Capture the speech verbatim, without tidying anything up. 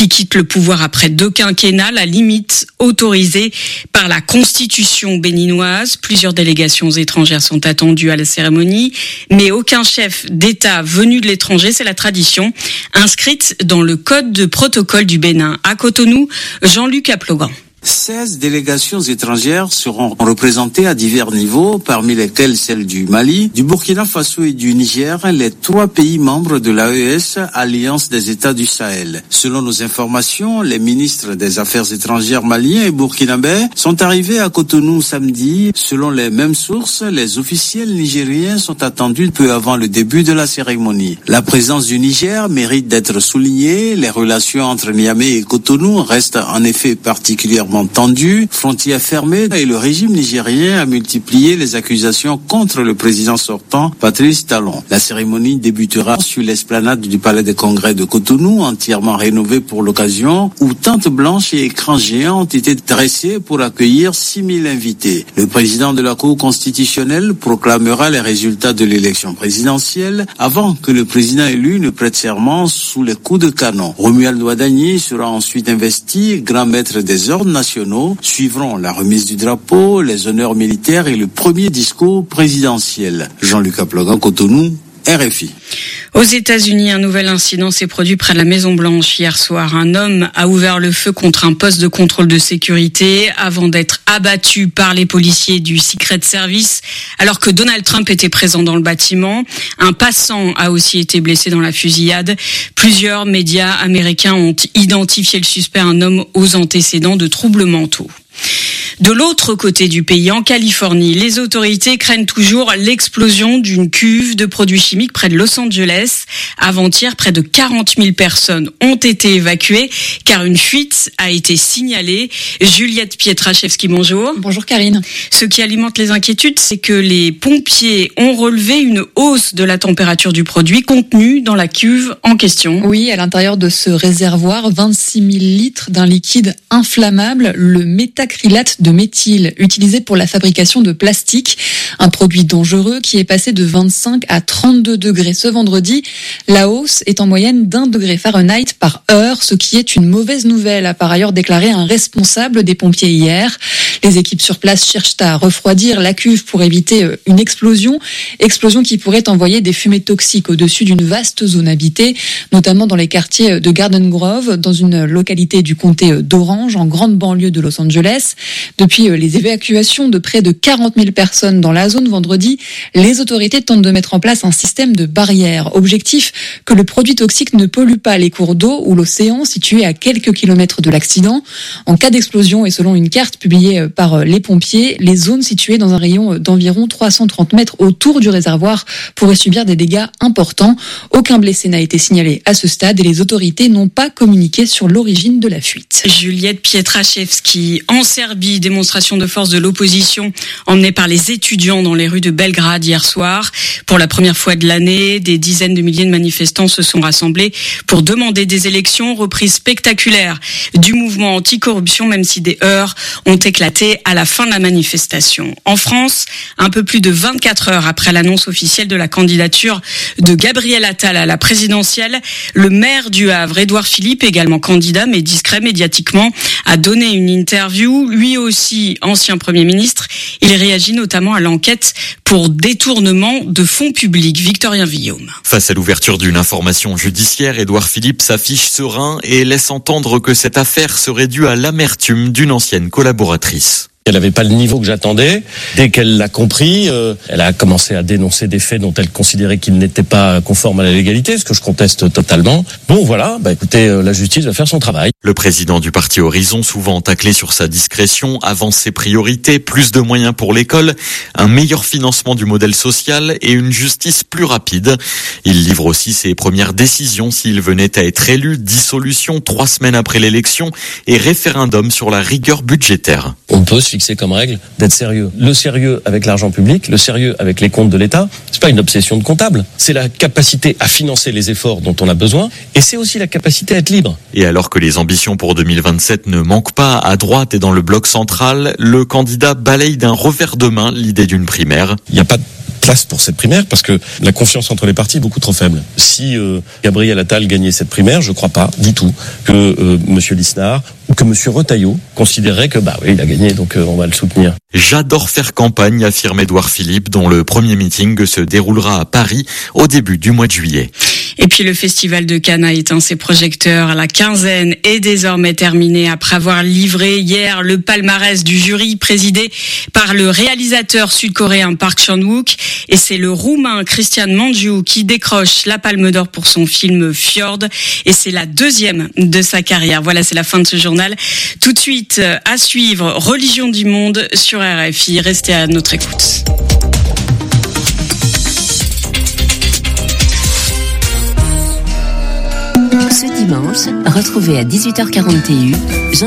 qui quitte le pouvoir après deux quinquennats, la limite autorisée par la Constitution béninoise. Plusieurs délégations étrangères sont attendues à la cérémonie, mais aucun chef d'État venu de l'étranger, c'est la tradition inscrite dans le code de protocole du Bénin. À Cotonou, Jean-Luc Aplogan. seize délégations étrangères seront représentées à divers niveaux, parmi lesquelles celles du Mali, du Burkina Faso et du Niger, les trois pays membres de l'A E S, Alliance des États du Sahel. Selon nos informations, les ministres des Affaires étrangères maliens et burkinabés sont arrivés à Cotonou samedi. Selon les mêmes sources, les officiels nigériens sont attendus peu avant le début de la cérémonie. La présence du Niger mérite d'être soulignée. Les relations entre Niamey et Cotonou restent en effet particulièrement tendu, frontières fermées, et le régime nigérien a multiplié les accusations contre le président sortant, Patrice Talon. La cérémonie débutera sur l'esplanade du Palais des Congrès de Cotonou, entièrement rénovée pour l'occasion, où tentes blanches et écrans géants ont été dressés pour accueillir six mille invités. Le président de la Cour constitutionnelle proclamera les résultats de l'élection présidentielle avant que le président élu ne prête serment sous les coups de canon. Romuald Ouadagni sera ensuite investi grand maître des ordres nationaux. Suivront la remise du drapeau, les honneurs militaires et le premier discours présidentiel. Jean-Luc Aplogan, Cotonou, R F I. Aux États-Unis, un nouvel incident s'est produit près de la Maison-Blanche hier soir. Un homme a ouvert le feu contre un poste de contrôle de sécurité avant d'être abattu par les policiers du Secret Service alors que Donald Trump était présent dans le bâtiment. Un passant a aussi été blessé dans la fusillade. Plusieurs médias américains ont identifié le suspect, un homme aux antécédents de troubles mentaux. De l'autre côté du pays, en Californie, les autorités craignent toujours l'explosion d'une cuve de produits chimiques près de Los Angeles. Avant-hier, près de quarante mille personnes ont été évacuées car une fuite a été signalée. Juliette Pietraszewski, bonjour. Bonjour Karine. Ce qui alimente les inquiétudes, c'est que les pompiers ont relevé une hausse de la température du produit contenu dans la cuve en question. Oui, à l'intérieur de ce réservoir, vingt-six mille litres d'un liquide inflammable, le méthacrylate de méthyle, utilisé pour la fabrication de plastique, un produit dangereux qui est passé de vingt-cinq à trente-deux degrés ce vendredi. La hausse est en moyenne d'un degré Fahrenheit par heure, ce qui est une mauvaise nouvelle, a par ailleurs déclaré un responsable des pompiers hier. Les équipes sur place cherchent à refroidir la cuve pour éviter une explosion, explosion qui pourrait envoyer des fumées toxiques au-dessus d'une vaste zone habitée, notamment dans les quartiers de Garden Grove, dans une localité du comté d'Orange, en grande banlieue de Los Angeles. Depuis les évacuations de près de quarante mille personnes dans la zone vendredi, les autorités tentent de mettre en place un système de barrières. Objectif, que le produit toxique ne pollue pas les cours d'eau ou l'océan situés à quelques kilomètres de l'accident. En cas d'explosion et selon une carte publiée par les pompiers, les zones situées dans un rayon d'environ trois cent trente mètres autour du réservoir pourraient subir des dégâts importants. Aucun blessé n'a été signalé à ce stade et les autorités n'ont pas communiqué sur l'origine de la fuite. Juliette Pietraszewski, en Serbie, démonstration de force de l'opposition emmenée par les étudiants dans les rues de Belgrade hier soir. Pour la première fois de l'année, des dizaines de milliers de manifestants se sont rassemblés pour demander des élections, reprise spectaculaire du mouvement anticorruption, même si des heurts ont éclaté à la fin de la manifestation. En France, un peu plus de vingt-quatre heures après l'annonce officielle de la candidature de Gabriel Attal à la présidentielle, le maire du Havre, Édouard Philippe, également candidat mais discret médiatiquement, a donné une interview. Lui aussi, ancien Premier ministre, il réagit notamment à l'enquête pour détournement de fonds publics. Victorien Villaume. Face à l'ouverture d'une information judiciaire, Édouard Philippe s'affiche serein et laisse entendre que cette affaire serait due à l'amertume d'une ancienne collaboratrice. Elle n'avait pas le niveau que j'attendais. Dès qu'elle l'a compris, euh, elle a commencé à dénoncer des faits dont elle considérait qu'ils n'étaient pas conformes à la légalité, ce que je conteste totalement. Bon, voilà, bah écoutez, euh, la justice va faire son travail. Le président du parti Horizon, souvent taclé sur sa discrétion, avance ses priorités, plus de moyens pour l'école, un meilleur financement du modèle social et une justice plus rapide. Il livre aussi ses premières décisions s'il venait à être élu, dissolution trois semaines après l'élection et référendum sur la rigueur budgétaire. On peut se fixer comme règle d'être sérieux. Le sérieux avec l'argent public, le sérieux avec les comptes de l'État, c'est pas une obsession de comptable. C'est la capacité à financer les efforts dont on a besoin et c'est aussi la capacité à être libre. Et alors que les ambitions pour deux mille vingt-sept ne manquent pas à droite et dans le bloc central, le candidat balaye d'un revers de main l'idée d'une primaire. Il n'y a pas de place pour cette primaire parce que la confiance entre les partis est beaucoup trop faible. Si euh, Gabriel Attal gagnait cette primaire, je crois pas du tout que euh, Monsieur Lisnard ou que Monsieur Retailleau considérait que bah oui, il a gagné, donc euh, on va le soutenir. J'adore faire campagne, affirme Édouard Philippe, dont le premier meeting se déroulera à Paris au début du mois de juillet. Et puis le festival de Cannes a éteint ses projecteurs. La quinzaine est désormais terminée après avoir livré hier le palmarès du jury présidé par le réalisateur sud-coréen Park Chan-wook. Et c'est le Roumain Cristian Mungiu qui décroche la Palme d'Or pour son film Fjord. Et c'est la deuxième de sa carrière. Voilà, c'est la fin de ce journal. Tout de suite, à suivre, Religion du Monde sur R F I. Restez à notre écoute. Ce dimanche, retrouvez à dix-huit heures quarante et un